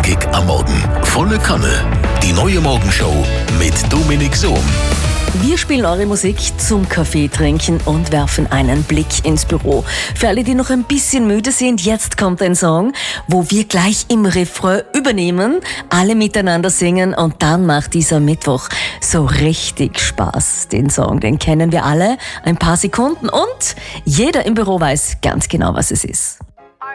knackig am Morgen. Volle Kanne. Die neue Morgenshow mit Dominik Sohm. Wir spielen eure Musik zum Kaffee trinken und werfen einen Blick ins Büro. Für alle, die noch ein bisschen müde sind, jetzt kommt ein Song, wo wir gleich im Refrain übernehmen, alle miteinander singen und dann macht dieser Mittwoch so richtig Spaß. Den Song, den kennen wir alle, ein paar Sekunden und jeder im Büro weiß ganz genau, was es ist.